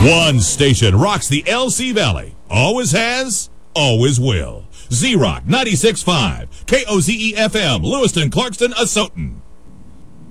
One station rocks the LC Valley. Always has, always will. Z-Rock 96.5, KOZE-FM, Lewiston, Clarkston, Asotin.